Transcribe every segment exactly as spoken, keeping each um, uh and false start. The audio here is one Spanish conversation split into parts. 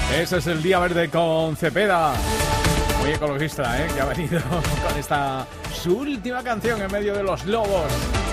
Ese es el Día Verde con Cepeda. Muy ecologista, ¿eh? Que ha venido con esta su última canción en medio de los lobos.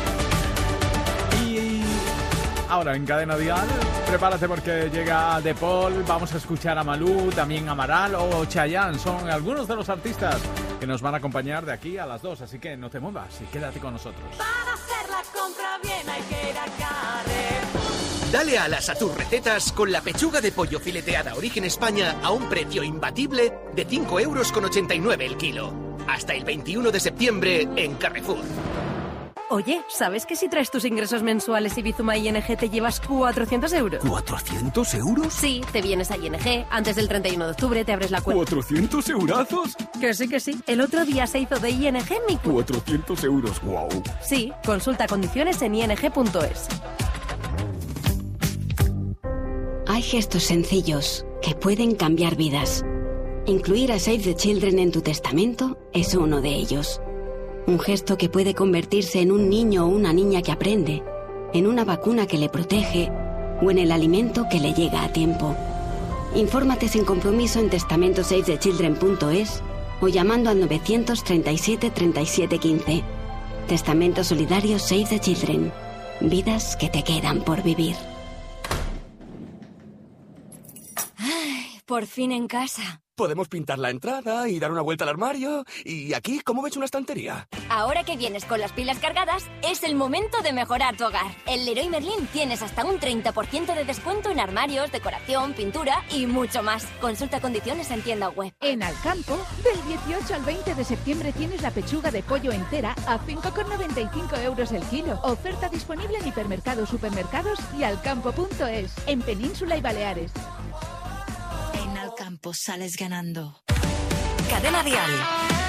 Y ahora en Cadena Dial, prepárate porque llega De Paul, vamos a escuchar a Malú, también Amaral o Chayanne. Son algunos de los artistas que nos van a acompañar de aquí a las dos, así que no te muevas y quédate con nosotros. Para hacer la compra bien hay que ir a Carrefour. Dale alas a tus recetas con la pechuga de pollo fileteada Origen España a un precio imbatible de cinco euros con ochenta y nueve el kilo. Hasta el veintiuno de septiembre en Carrefour. Oye, ¿sabes que si traes tus ingresos mensuales y Bizuma I N G te llevas cuatrocientos euros? ¿cuatrocientos euros? Sí, te vienes a I N G, antes del treinta y uno de octubre te abres la cuenta. ¿cuatrocientos eurazos? Que sí, que sí. El otro día se hizo de I N G mi cuenta. cuatrocientos euros, wow. Sí, consulta condiciones en i n g punto es. Hay gestos sencillos que pueden cambiar vidas. Incluir a Save the Children en tu testamento es uno de ellos. Un gesto que puede convertirse en un niño o una niña que aprende, en una vacuna que le protege o en el alimento que le llega a tiempo. Infórmate sin compromiso en testamento save the children punto es o llamando al novecientos treinta y siete treinta y siete quince. Testamento solidario Save the Children. Vidas que te quedan por vivir. Por fin en casa. Podemos pintar la entrada y dar una vuelta al armario. Y aquí, ¿cómo ves una estantería? Ahora que vienes con las pilas cargadas, es el momento de mejorar tu hogar. En Leroy Merlin tienes hasta un treinta por ciento de descuento en armarios, decoración, pintura y mucho más. Consulta condiciones en tienda web. En Alcampo, del dieciocho al veinte de septiembre tienes la pechuga de pollo entera a cinco con noventa y cinco euros el kilo. Oferta disponible en hipermercados, supermercados y alcampo punto es, en Península y Baleares. En Alcampo sales ganando. Cadena Dial.